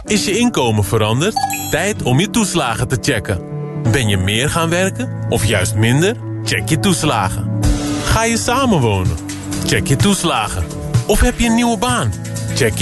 Is je inkomen veranderd? Tijd om je toeslagen te checken. Ben je meer gaan werken of juist minder? Check je toeslagen. Ga je samenwonen? Check je toeslagen. Of heb je een nieuwe baan? Check je